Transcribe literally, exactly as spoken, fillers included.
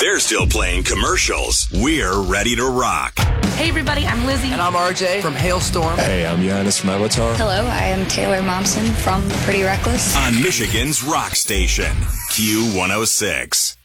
They're still playing commercials. We're ready to rock. Hey, everybody, I'm Lizzie. And I'm R J from Hailstorm. Hey, I'm Giannis from Avatar. Hello, I am Taylor Momsen from Pretty Reckless. On Michigan's rock station, Q one oh six.